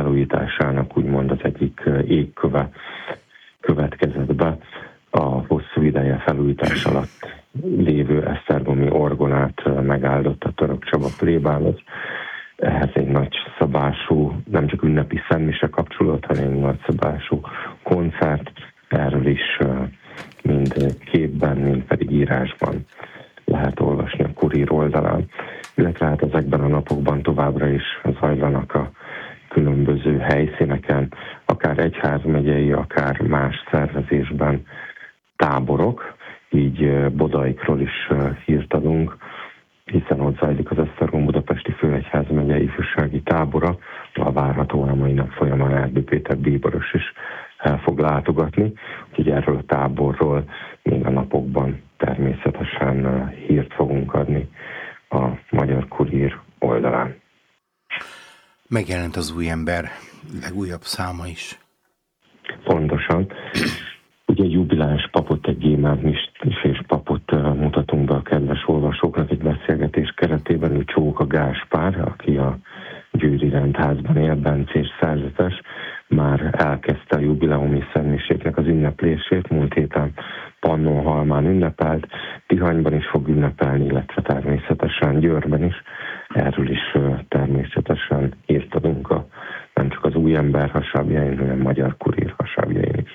felújításának úgymond az egyik égköve következett be. A hosszú ideje felújítás alatt lévő esztergomi orgonát megáldotta Török Csaba plébános. Ehhez egy nagyszabású, nem csak ünnepi szentmise kapcsolódott, hanem egy nagyszabású koncert. Erről is mind képben, mind pedig írásban lehet olvasni a Kurír oldalán. Illetve hát ezekben a napokban továbbra is zajlanak a különböző helyszíneken, akár egyházmegyei, akár más szervezésben táborok, így Bodaikról is hírt adunk, hiszen ott zajlik az Esztergom Budapesti Főegyházmegyei ifjúsági tábora, a várhatóan a mai nap folyamán Erdő Péter bíboros is el fog látogatni, úgyhogy erről a táborról még a napokban természetesen hírt fogunk adni a Magyar Kurír oldalán. Megjelent az Új Ember legújabb száma is. Pontosan. Ugye egy jubiláns papot, egy gémázmisés papot mutatunk be a kedves olvasóknak egy beszélgetés keretében. Ő Csóka Gáspár, aki a Győri Rendházban él, bencés szerzetes, már elkezdte a jubileumi szentmiséknek az ünneplését. Múlt héten Pannonhalmán ünnepelt, Tihanyban is fog ünnepelni, illetve természetesen Győrben is. Erről is természetesen írt adunk nem csak az Új Ember hasábjain, hanem Magyar Kurír hasábjain is.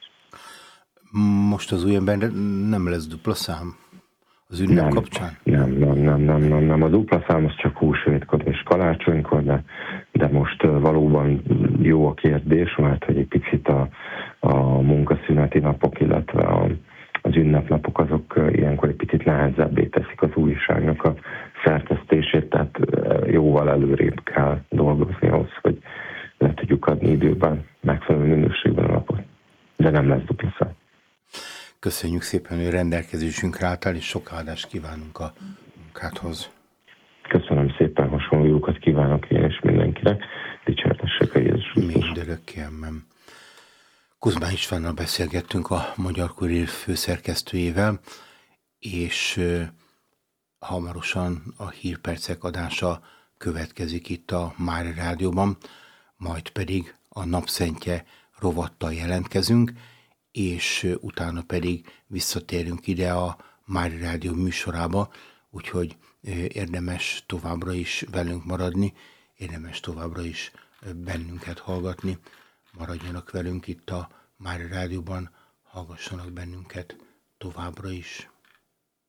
Most az Új Ember nem lesz dupla szám az ünnep kapcsán? Nem. A dupla szám az csak húsvétkor és karácsonykor, de most valóban jó a kérdés, mert hogy egy picit a munkaszüneti napok, illetve az ünnepnapok azok ilyenkor egy picit nehezebbé teszik az újságnak a szerkesztését, tehát jóval előrébb kell dolgozni ahhoz, hogy le tudjuk adni időben, megfelelő minőségben a napot. De nem lesz dupla szám. Köszönjük szépen, hogy rendelkezésünkre álltál, és sok áldást kívánunk a munkádhoz. Köszönöm szépen, hasonló jókat kívánok én és mindenkinek. Dicsértessék a Jézus Krisztus. Mindörökké, amen. Kuzmán Istvánnal beszélgettünk, a Magyar Kurír főszerkesztőjével, és hamarosan a hírpercek adása következik itt a Mária Rádióban, majd pedig a Napszentje rovattal jelentkezünk, és utána pedig visszatérünk ide a Mária Rádió műsorába, úgyhogy érdemes továbbra is velünk maradni, érdemes továbbra is bennünket hallgatni, maradjanak velünk itt a Mária Rádióban, hallgassanak bennünket továbbra is.